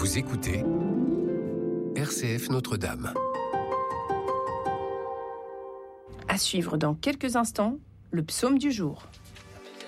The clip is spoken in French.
Vous écoutez RCF Notre-Dame. À suivre dans quelques instants, le psaume du jour.